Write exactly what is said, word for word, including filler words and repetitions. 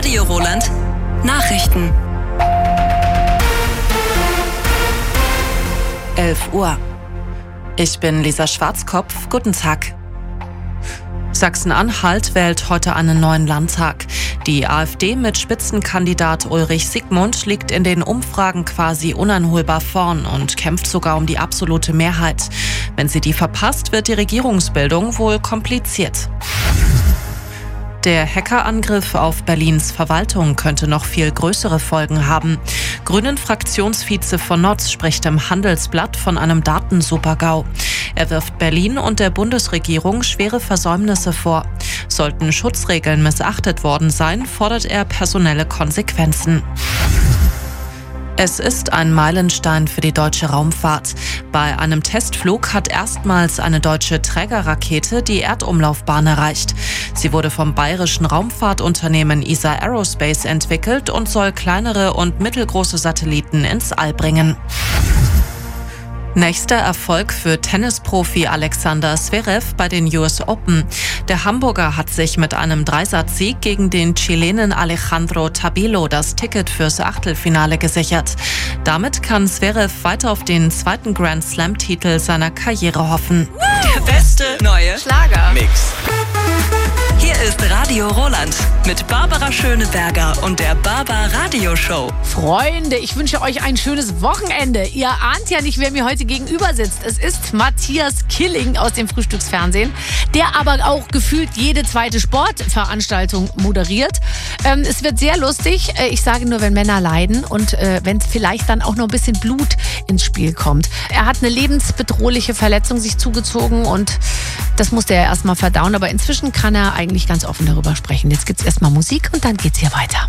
Radio Roland Nachrichten. elf Uhr. Ich bin Lisa Schwarzkopf. Guten Tag. Sachsen-Anhalt wählt heute einen neuen Landtag. Die AfD mit Spitzenkandidat Ulrich Siegmund liegt in den Umfragen quasi uneinholbar vorn und kämpft sogar um die absolute Mehrheit. Wenn sie die verpasst, wird die Regierungsbildung wohl kompliziert. Der Hackerangriff auf Berlins Verwaltung könnte noch viel größere Folgen haben. Grünen-Fraktionsvize von Notz spricht im Handelsblatt von einem Datensupergau. Er wirft Berlin und der Bundesregierung schwere Versäumnisse vor. Sollten Schutzregeln missachtet worden sein, fordert er personelle Konsequenzen. Es ist ein Meilenstein für die deutsche Raumfahrt. Bei einem Testflug hat erstmals eine deutsche Trägerrakete die Erdumlaufbahn erreicht. Sie wurde vom bayerischen Raumfahrtunternehmen E S A Aerospace entwickelt und soll kleinere und mittelgroße Satelliten ins All bringen. Nächster Erfolg für Tennisprofi Alexander Zverev bei den U S Open. Der Hamburger hat sich mit einem Dreisatzsieg gegen den Chilenen Alejandro Tabilo das Ticket fürs Achtelfinale gesichert. Damit kann Zverev weiter auf den zweiten Grand Slam-Titel seiner Karriere hoffen. Der beste neue Schlagermix. Hier ist Radio Roland mit Barbara Schöneberger und der Barbar Radio Show. Freunde, ich wünsche euch ein schönes Wochenende. Ihr ahnt ja nicht, wer mir heute gegenüber sitzt. Es ist Matthias Killing aus dem Frühstücksfernsehen, der aber auch gefühlt jede zweite Sportveranstaltung moderiert. Ähm, es wird sehr lustig. Ich sage nur, wenn Männer leiden und äh, wenn es vielleicht dann auch noch ein bisschen Blut ins Spiel kommt. Er hat eine lebensbedrohliche Verletzung sich zugezogen und das musste er erstmal verdauen. Aber inzwischen kann er eigentlich ganz offen darüber sprechen. Jetzt gibt's erstmal Musik und dann geht's hier weiter.